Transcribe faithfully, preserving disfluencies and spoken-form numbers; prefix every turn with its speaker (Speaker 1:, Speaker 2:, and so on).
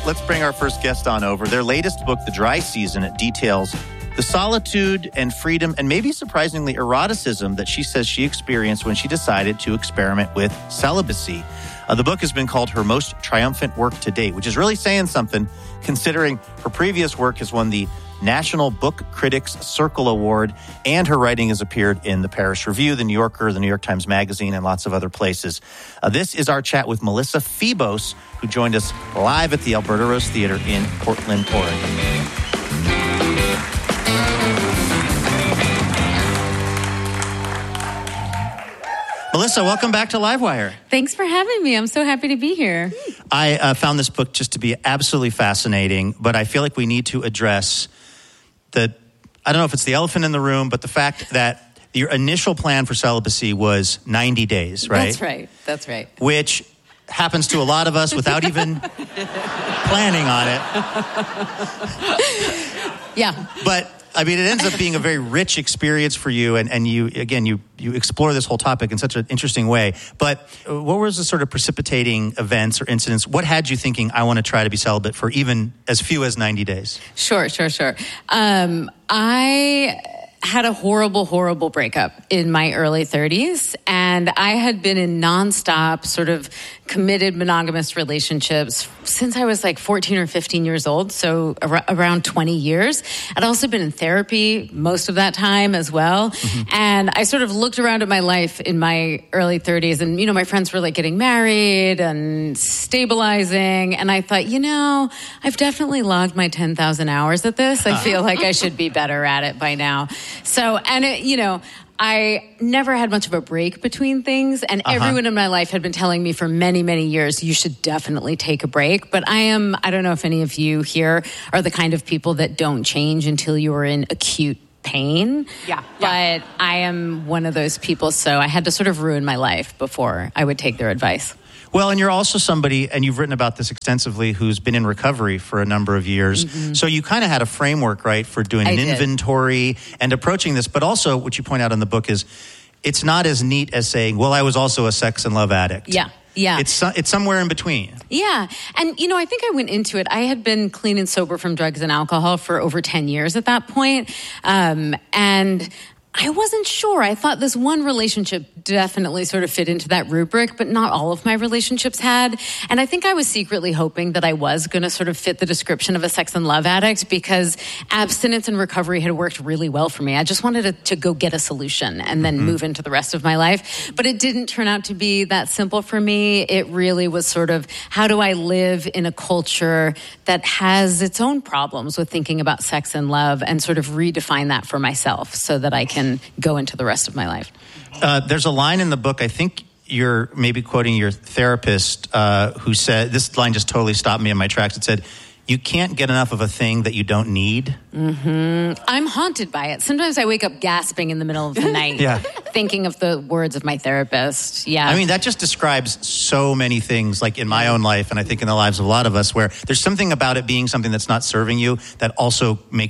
Speaker 1: let's bring our first guest on over. Their latest book, The Dry Season, it details the solitude and freedom and maybe surprisingly eroticism that she says she experienced when she decided to experiment with celibacy. Uh, the book has been called her most triumphant work to date, which is really saying something considering her previous work has won the National Book Critics Circle Award, and her writing has appeared in the Paris Review, the New Yorker, the New York Times Magazine, and lots of other places. Uh, this is our chat with Melissa Febos, who joined us live at the Alberta Rose Theater in Portland, Oregon. Melissa, welcome back to Livewire.
Speaker 2: Thanks for having me. I'm so happy to be here.
Speaker 1: I uh, found this book just to be absolutely fascinating, but I feel like we need to address the, I don't know if it's the elephant in the room, but the fact that your initial plan for celibacy was ninety days, right?
Speaker 2: That's right. That's right.
Speaker 1: Which happens to a lot of us without even planning on it.
Speaker 2: Yeah.
Speaker 1: But I mean, it ends up being a very rich experience for you, and, and you, again, you, you explore this whole topic in such an interesting way. But what was the sort of precipitating events or incidents? What had you thinking, I want to try to be celibate for even as few as ninety days?
Speaker 2: Sure, sure, sure. Um, I had a horrible, horrible breakup in my early thirties, and I had been in nonstop sort of committed monogamous relationships since I was like fourteen or fifteen years old, so ar- around twenty years. I'd also been in therapy most of that time as well. Mm-hmm. And I sort of looked around at my life in my early thirties, and, you know, my friends were like getting married and stabilizing. And I thought, you know, I've definitely logged my ten thousand hours at this. I feel like I should be better at it by now. So, and it, you know, I never had much of a break between things, and uh-huh. everyone in my life had been telling me for many, many years, you should definitely take a break. But I am, I don't know if any of you here are the kind of people that don't change until you are in acute pain.
Speaker 3: Yeah.
Speaker 2: But
Speaker 3: yeah.
Speaker 2: I am one of those people, so I had to sort of ruin my life before I would take their advice.
Speaker 1: Well, and you're also somebody, and you've written about this extensively, who's been in recovery for a number of years. Mm-hmm. So you kind of had a framework, right, for doing
Speaker 2: I
Speaker 1: an
Speaker 2: did.
Speaker 1: inventory and approaching this. But also, what you point out in the book is, it's not as neat as saying, well, I was also a sex and love addict.
Speaker 2: Yeah. Yeah.
Speaker 1: It's it's somewhere in between.
Speaker 2: Yeah. And, you know, I think I went into it. I had been clean and sober from drugs and alcohol for over ten years at that point. Um, and I wasn't sure. I thought this one relationship definitely sort of fit into that rubric, but not all of my relationships had. And I think I was secretly hoping that I was going to sort of fit the description of a sex and love addict, because abstinence and recovery had worked really well for me. I just wanted to, to go get a solution and then mm-hmm. move into the rest of my life. But it didn't turn out to be that simple for me. It really was sort of, how do I live in a culture that has its own problems with thinking about sex and love, and sort of redefine that for myself so that I can go into the rest of my life.
Speaker 1: Uh, there's a line in the book, I think you're maybe quoting your therapist, uh, who said, this line just totally stopped me in my tracks. It said, you can't get enough of a thing that you don't need.
Speaker 2: Mm-hmm. I'm haunted by it. Sometimes I wake up gasping in the middle of the night,
Speaker 1: yeah.
Speaker 2: thinking of the words of my therapist. Yeah.
Speaker 1: I mean, that just describes so many things, like in my own life, and I think in the lives of a lot of us, where there's something about it being something that's not serving you that also makes